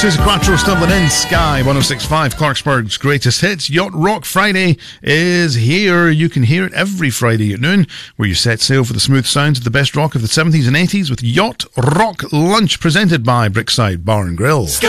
Susie Quattro stumbling in. Sky 106.5, Clarksburg's greatest hits. Yacht Rock Friday is here. You can hear it every Friday at noon, where you set sail for the smooth sounds of the best rock of the 70s and 80s with Yacht Rock Lunch, presented by Brickside Bar and Grill.